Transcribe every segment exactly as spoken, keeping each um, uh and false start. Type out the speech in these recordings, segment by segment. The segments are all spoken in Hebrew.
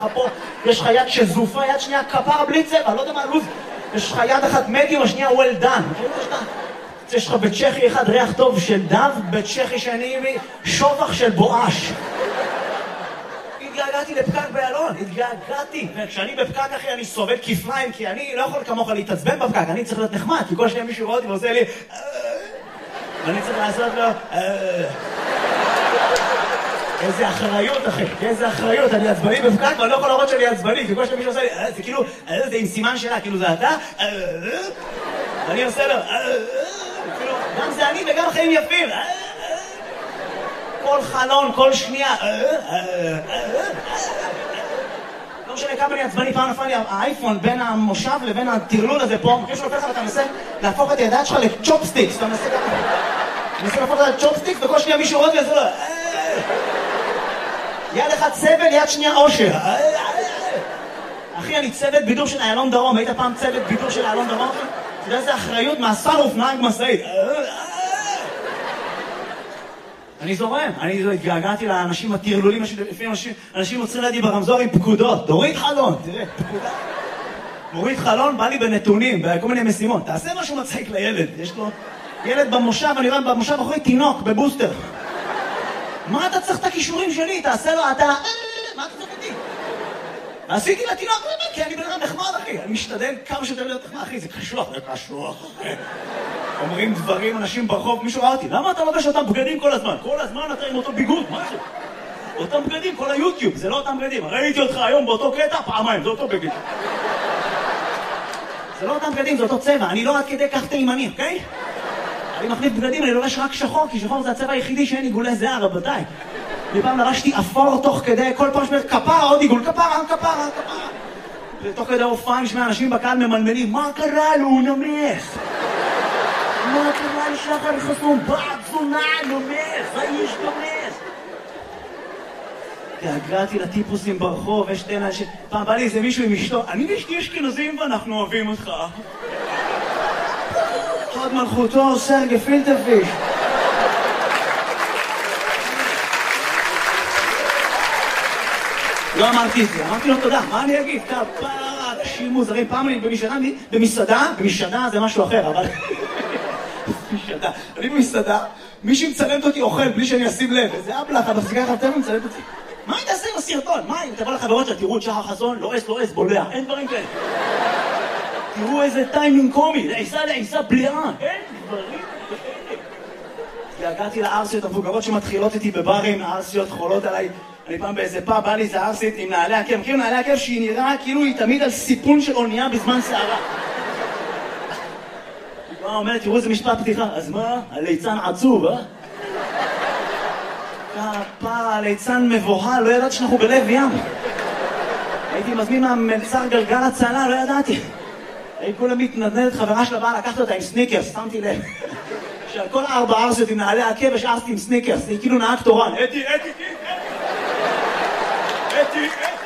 פה יש לך יד שזופה, יד שנייה כפרה בלי צבע, לא יודע מה לוז. יש לך יד אחת מדיום, השנייה well done. יש לך בצ'כי אחד ריח טוב של דב, בצ'כי שני שובח של בואש. התגעגעתי לפקק באלון, התגעגעתי. וכשאני בפקק אחי אני סובל כפליים, כי אני לא יכול כמוך להתעצבן בפקק, אני צריך להיות נחמד, כי כל שנייה מישהו רואה אותי ועושה לי ואני צריך לעשות לו איזה אחריות אחי, איזה אחריות, אני עצבני בפקק ואני לא יכול לראות שאני עצבני, כי כל שנייה מישהו עושה לי, זה כאילו, זה עם סימן שלה, כאילו זה אתה, ואני עושה לו, גם זה אני וגם חיים יפים. כל חלון, כל שנייה. לא משנה כמה אני עצבני, פעם נפל לי האייפון בין המושב לבין הטרלול הזה פה. אחרי שלופך ואתה מנסה להפוך את הידיים שלך לצ'ופסטיקס. אתה מנסה ככה. אתה מנסה להפוך את הצ'ופסטיקס וכל שנייה מישהו רואה וזה לא. יד אחד סבל, יד שנייה אושר. אחי, אני צוות בידור של איילון דרום. היית פעם צוות בידור של איילון דרום? אתה יודע איזה אחריות מהסלוף נהג משאית. אני זורם, אני התגעגעתי לאנשים הטרלולים, אנשים עוצרים לידי ברמזור עם פקודות. תוריד חלון, תראה, פקודה. מוריד חלון, בא לי בנתונים, בכל מיני משימות. תעשה משהו מצחיק לילד. יש לו ילד במושב, אני רואה במושב אחרי תינוק, בבוסטר. מה אתה צריך את הכישורים שלי? תעשה לו, אתה... מה אתה צריך אותי? עשיתי לתינוק, כי אני בן אדם נחמד, אחי. אני משתדל כמה שיותר להיות נחמד, אחי. זה קשוח, זה קשוח, אחי. אומרים דברים, אנשים ברחוב, מישהו ראה אותי. למה אתה לובש אותם בגדים כל הזמן? כל הזמן אתה עם אותו ביגוד, מה זה? אותם בגדים, כל היוטיוב, זה לא אותם בגדים. ראיתי אותך היום באותו קטע, פעמיים, זה אותו בגד. זה לא אותם בגדים, זה אותו צבע. אני לא עד כדי כך תימני, אוקיי? אני מחליף בגדים, אני לובש רק שחור, כי שחור זה הצבע היחידי שאין עיגולי זהר, רבותיי. מפעם לבשתי אפור תוך כדי, כל פעם שמר כפרה, עוד עיגול, כפרה, כפרה, כפרה. ותוך כדי הופעה נשמע אנשים בקהל ממלמלים, מה קרה לו, הוא נמס? מה קרה לשחר חסום? בעד זונה, נמס, האיש נמס. התגעגעתי לטיפוסים ברחוב, יש שתי אנשים, פעם בא לי איזה מישהו עם אשתו, אני ואשתי אשכנזים ואנחנו אוהבים אותך. חוד מלכותו, סר גפילטר פיש. לא אמרתי את זה, אמרתי לו תודה, מה אני אגיד? כפרה, אנשים מוזרים, פעם אני במסעדה, במסעדה, במסעדה זה משהו אחר, אבל... במסעדה, אני במסעדה, מישהי מצלמת אותי אוכל בלי שאני אשים לב, איזה אבלח, אתה מפסיקה לך טבע מצלמת אותי. מה היא תעשה עם הסרטון? מה אם תבוא לחברות שלה, תראו את שחר חסון, לא אס, לא אס, בולע, אין דברים כאלה. תראו איזה טיימינג קומי, לעיסה לעיסה בליעה, אין דברים כאלה. הגעתי לארסיות המבוגרות שמתחילות איתי בברים, הארסיות חולות עליי. אני פעם באיזה פאב, בא לי איזה ארסית עם נעלי עקב. מכירים נעלי עקב שהיא נראה כאילו היא תמיד על סיפון של אונייה בזמן שערה. היא כבר אומרת, תראו איזה משפט פתיחה. אז מה? הליצן עצוב, אה? כפרה, הליצן מבוהל, לא ידעתי שאנחנו בלב ים. הייתי מזמין מהמלצר גלגל הצלה, לא ידעתי. הייתי כולה מתנדנדת, חברה שלה באה לקחת אותה עם סניקרס, שמתי לב. שעל כל ארבע ארסיות עם נעלי עקב יש ארסית עם סניקרס, היא כאילו נהג תורן. אתי, אתי, אתי, אתי,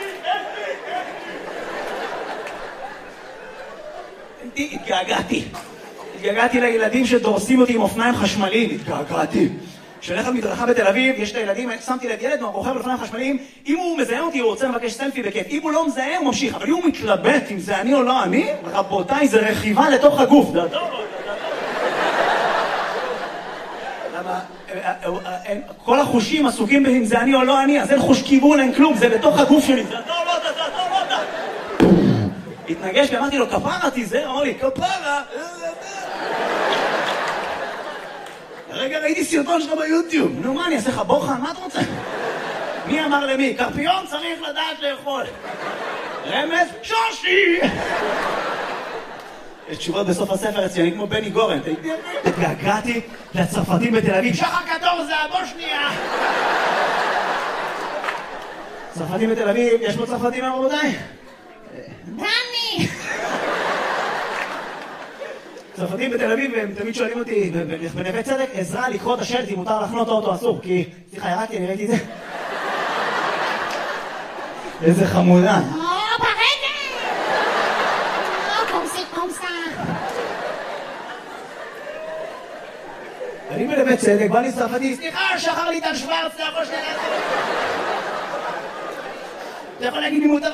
אתי, התגעגעתי. התגעגעתי לילדים שדורסים אותי עם אופניים חשמליים. התגעגעתי. כשהולך למדרכה בתל אביב, יש את הילדים, שמתי לב ילד רוכב על אופניים חשמליים, אם הוא מזהה אותי, הוא רוצה לבקש סלפי בכיף. אם הוא לא מזהה, הוא ממשיך. אבל אם הוא מתלבט אם זה אני או לא אני, רבותיי, זה רכיבה לתוך הגוף. כל החושים עסוקים באם זה אני או לא אני, אז אין חוש כיוון, אין כלום, זה בתוך הגוף שלי. זה אתה או לא אתה, זה אתה או לא אתה. התנגש ואמרתי לו, כפרה תיזהר, אמר לי, כפרה. רגע ראיתי סרטון שלך ביוטיוב. נו מה, אני אעשה לך בוחן? מה אתה רוצה? מי אמר למי? קרפיון צריך לדעת לאכול. רמז? שושי! יש תשובות בסוף הספר אצלי, אני כמו בני גורן. התגעגעתי לצרפתים בתל אביב. שחר קטור זה הבושניה! צרפתים בתל אביב, יש פה צרפתים רבותיי? דני! צרפתים בתל אביב, הם תמיד שואלים אותי, בנווה צדק, עזרה לקרוא את השלט אם מותר לחנות האוטו אסור, כי... סליחה, ירדתי, אני ראיתי את זה. איזה חמודה. אני בנווה צדק, בא לי צרפתי, סליחה, שחר ליטל שוורץ, אתה יכול שנייה לעשות. אתה יכול להגיד לי מותר,